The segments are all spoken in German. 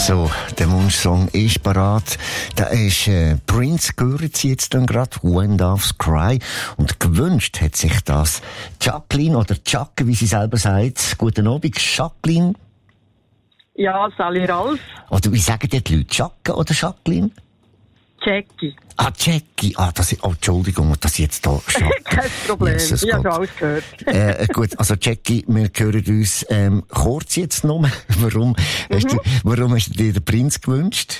So, der Wunschsong ist parat. Da ist Prince, gehört sie jetzt dann gerade, When Doves Cry. Und gewünscht hat sich das Jacqueline oder Jacke, wie sie selber sagt. Guten Abend, Jacqueline. Ja, Sally Ralf. Oder wie sagen die Leute, Jacke oder Jacqueline? Jackie. Ah, Jackie. Ah, Entschuldigung, dass ich jetzt da Jacke. Kein Problem, Jesus ich habe Gott. alles gehört. Gut, also Jackie, wir hören uns kurz jetzt noch. Warum hast du dir den Prinz gewünscht?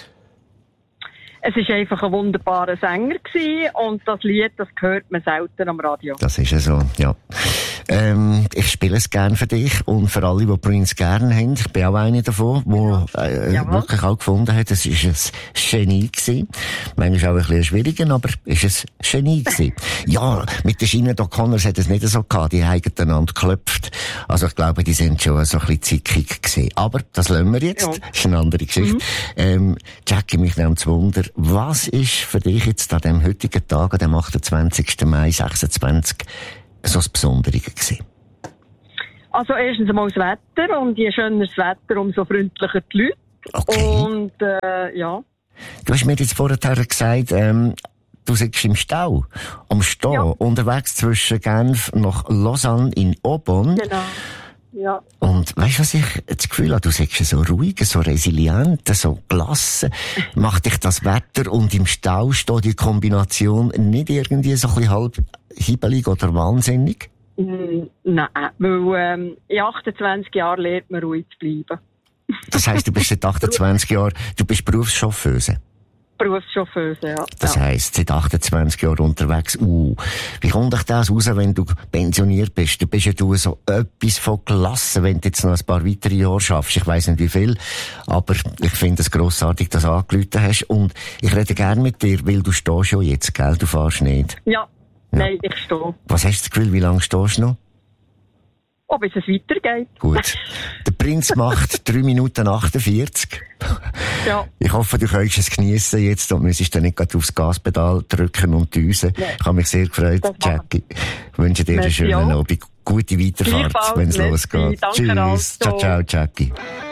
Es war einfach ein wunderbarer Sänger gewesen, und das Lied, das hört man selten am Radio. Das ist ja so, ja. Ich spiele es gerne für dich und für alle, die Prince gerne haben. Ich bin auch einer davon, der wirklich auch gefunden hat, es ist ein Genie gewesen. Manchmal auch ein bisschen schwieriger, aber es ist ein Genie gewesen. Ja, mit den Sinead O'Connor hat es nicht so gehabt, die haben einander geklopft. Also ich glaube, die sind schon so ein bisschen zickig gewesen. Aber das lassen wir jetzt, das ist eine andere Geschichte. Jackie, mich nimmt es Wunder, was ist für dich jetzt an dem heutigen Tag, an dem 28. Mai 26, so das Besondere gewesen? Also erstens einmal das Wetter, und je schöner das Wetter, umso freundlicher die Leute. Okay. Und ja. Du hast mir jetzt vorher gesagt, du sitzt im Stau, am Stehen, unterwegs zwischen Genf nach Lausanne in Aubonne. Genau. Ja. Und weißt du, was ich das Gefühl habe? Du sagst so ruhig, so resilient, so gelassen. Macht dich das Wetter und im Stau stehen, die Kombination nicht irgendwie so ein bisschen halb hibbelig oder wahnsinnig? Nein, weil in 28 Jahren lernt man ruhig zu bleiben. Das heisst, du bist seit 28 Jahren, du bist Berufschauffeuse. Berufschauffeuse, ja. Das heisst, seit 28 Jahren unterwegs. Wie kommt dich das raus, wenn du pensioniert bist? Du bist ja so etwas von gelassen, wenn du jetzt noch ein paar weitere Jahre schaffst. Ich weiss nicht wie viel, aber ich finde es grossartig, dass du angerufen hast. Und ich rede gerne mit dir, weil du stehst schon jetzt, gell? Du fährst nicht. Ja. Nein, ich stehe. Was hast du das Gefühl, wie lange stehst du noch? Ob es weitergeht. Gut. Der Prinz macht 3 Minuten 48. Ja. Ich hoffe, du kannst es geniessen jetzt und müsstest dann nicht gerade aufs Gaspedal drücken und düsen. Nee. Ich habe mich sehr gefreut, Jackie. Ich wünsche dir einen schönen Abend. Gute Weiterfahrt, wenn es losgeht. Danke. Tschüss. Ciao, ciao, Jackie.